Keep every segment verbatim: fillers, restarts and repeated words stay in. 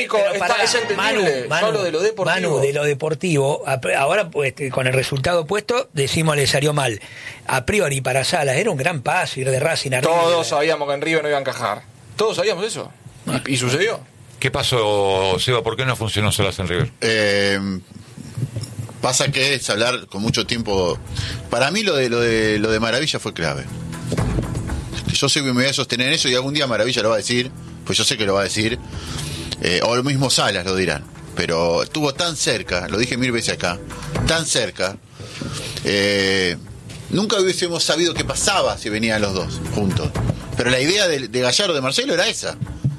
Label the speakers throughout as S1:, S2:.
S1: técnico
S2: pero
S1: está,
S2: pará,
S1: es entendible.
S2: Manu,
S1: Yo hablo de lo deportivo.
S2: Manu, de lo deportivo, ahora pues, con el resultado puesto, decimos le salió mal. A priori para Salas era un gran paso ir de Racing a River.
S1: Todos sabíamos que en River no iba a encajar. Todos sabíamos eso. Y, y sucedió.
S3: ¿Qué pasó, Seba? ¿Por qué no funcionó Salas en River?
S4: Eh, pasa que es hablar con mucho tiempo. Para mí lo de lo de lo de Maravilla fue clave. Yo sé que me voy a sostener eso y algún día Maravilla lo va a decir, pues yo sé que lo va a decir, eh, o lo mismo Salas lo dirán, pero estuvo tan cerca, lo dije mil veces acá, tan cerca, eh, nunca hubiésemos sabido qué pasaba si venían los dos juntos, pero la idea de, de Gallardo, de Marcelo era esa,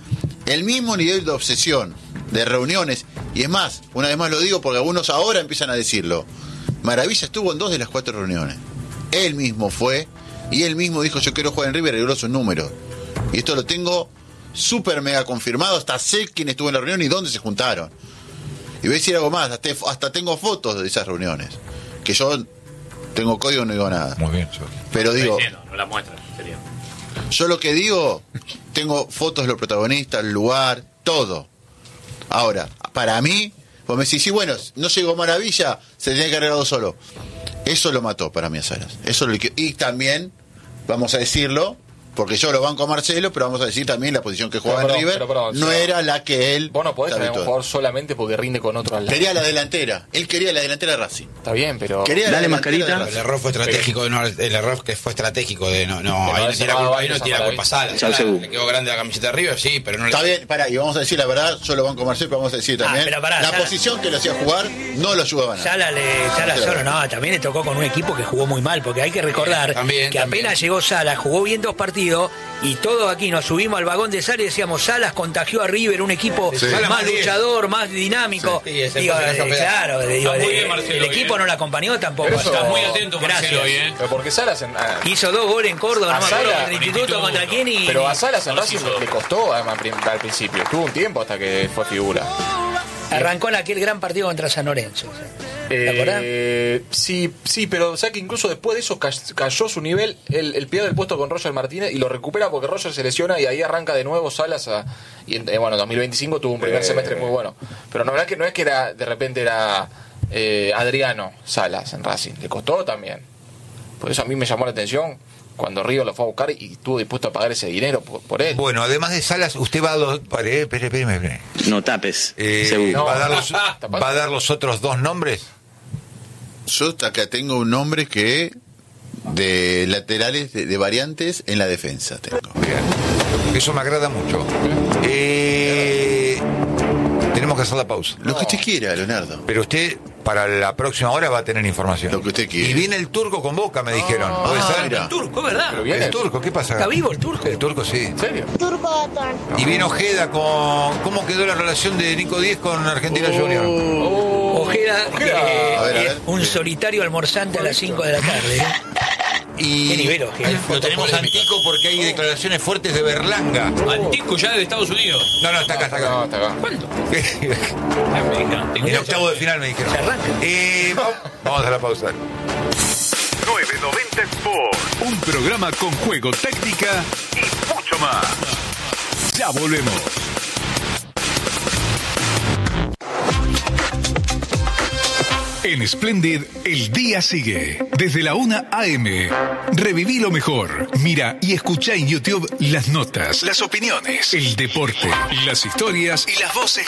S4: el mismo nivel de obsesión, de reuniones, y es más, una vez más lo digo porque algunos ahora empiezan a decirlo, Maravilla estuvo en dos de las cuatro reuniones, él mismo fue, y él mismo dijo yo quiero jugar en River y logró sus números. Y esto lo tengo súper mega confirmado, hasta sé quién estuvo en la reunión y dónde se juntaron. Y voy a decir algo más, hasta, hasta tengo fotos de esas reuniones. Que yo tengo código, no digo nada.
S3: Muy bien, yo.
S4: Pero digo,
S5: diciendo, no la muestra, sería.
S4: Yo lo que digo, tengo fotos de los protagonistas, el lugar, todo. Ahora, para mí, vos me decís, sí, bueno, no llegó Maravilla, se tenía que arreglar solo. Eso lo mató para mí a Salas. Eso lo... Y también, vamos a decirlo, porque yo lo banco a Marcelo, pero vamos a decir también la posición que jugaba
S1: Pero,
S4: en River
S1: pero, pero,
S4: no
S1: o sea,
S4: era la que él...
S1: Vos no podés
S4: sabe
S1: tener un
S4: todo.
S1: jugador solamente porque rinde con otro al lado.
S4: Quería la delantera. Él quería la delantera de Racing.
S1: Está bien, pero...
S4: Quería la
S6: Dale,
S4: delantera
S6: mascarita.
S4: de
S7: El
S4: Racing.
S7: error fue estratégico, no, el error que fue estratégico de no, no,
S1: Pero
S7: ahí no
S1: eso
S7: tiene la
S1: va
S7: culpa,
S1: a
S7: ahí no
S1: varios
S7: tiene la culpa
S1: amarillos.
S7: Salas.
S6: Chau,
S7: Salas,
S6: Sebu.
S7: le quedó grande la camiseta de River, sí, pero no le...
S4: Está bien, pará, y vamos a decir la verdad, yo lo banco a Marcelo, pero vamos a decir también,
S2: Ah, pero pará,
S4: la
S2: Salas-
S4: posición que lo hacía jugar no lo ayudaba nada.
S2: Salas le, Salas solo, no, también le tocó con un equipo que jugó muy mal, porque hay que recordar
S7: También,
S2: que
S7: también.
S2: apenas llegó Salas, jugó bien dos partidos, y todos aquí nos subimos al vagón de Salas y decíamos, Salas contagió a River, un equipo
S4: Sí.
S2: más
S7: Salas
S2: luchador, más dinámico.
S7: Sí, ese
S2: Digo,
S7: fue el
S2: eh,
S7: campeón.
S2: claro, digo,
S5: Está muy
S2: eh,
S5: bien, Marcelo,
S2: el equipo
S5: bien.
S2: no la acompañó tampoco.
S1: Pero eso-
S5: Está muy atento
S2: Gracias.
S5: Marcelo hoy, ¿eh?
S1: Pero porque Salas en, ah,
S2: Hizo dos goles en Córdoba,
S1: A
S2: no me acuerdo
S1: Salas-
S2: contra el Instituto,
S5: Instituto.
S2: contra quién y...
S1: pero a Salas en
S5: No,
S1: Racing
S5: sí, hizo-
S1: le costó además prim- al principio. Tuvo un tiempo hasta que fue figura.
S2: Arrancó en aquel gran partido contra San Lorenzo. o sea. ¿Te acordás?
S1: Eh, sí, sí, pero o sea que incluso después de eso ca- cayó su nivel, él, él pierde el puesto con Roger Martínez y lo recupera porque Roger se lesiona y ahí arranca de nuevo Salas a, y en, eh, bueno, dos mil veinticinco tuvo un primer
S4: Eh.
S1: semestre muy bueno. Pero no, verdad que no es que era de repente era eh, Adriano Salas en Racing, le costó también. Por eso a mí me llamó la atención cuando Río lo fue a buscar y estuvo dispuesto a pagar ese dinero por, por él.
S3: Bueno, además de Salas, usted va a los... Espere, espere, espere, espere.
S6: No tapes,
S3: Eh,
S6: Sebu.
S1: no.
S3: ¿va, a dar los,
S1: Tapate.
S3: ¿Va a dar los otros dos nombres?
S4: Yo acá tengo un nombre que de laterales, de, de variantes en la defensa tengo.
S3: Bien. Eso me agrada mucho. Eh, tenemos que hacer la pausa.
S4: Lo que usted quiera, Leonardo.
S3: Pero usted, para la próxima hora, va a tener información.
S4: Lo que usted quiera.
S3: Y viene el turco con Boca, me dijeron. ¿Puede
S4: Ah,
S3: ser?
S4: mira.
S2: El turco, ¿verdad?
S1: Pero viene.
S3: El turco, ¿qué pasa?
S2: ¿Está vivo el turco?
S3: El turco, sí.
S1: ¿En serio?
S3: Y viene Ojeda con... ¿Cómo quedó la relación de Nico Díez con Argentina Junior?
S2: Ojeda,
S1: Ojeda.
S2: eh,
S4: A ver, a
S2: es
S4: ver.
S2: un solitario almorzante a las cinco de la tarde. ¿eh?
S3: Y
S2: Qué nivel, Ojeda.
S3: lo tenemos antico porque hay declaraciones fuertes de Berlanga.
S5: Antico ya de Estados Unidos.
S3: No, no, está acá, está
S1: No,
S3: acá.
S1: está acá.
S2: ¿Cuándo?
S3: En octavo de final me dijeron.
S2: Se arranca.
S3: Eh, vamos- vamos a la pausa.
S8: novecientos noventa Sport. Un programa con juego, técnica y mucho más. Ya volvemos. En Splendid, el día sigue. Desde la una a eme. Reviví lo mejor. Mira y escucha en YouTube las notas, las opiniones, el deporte, las historias y las voces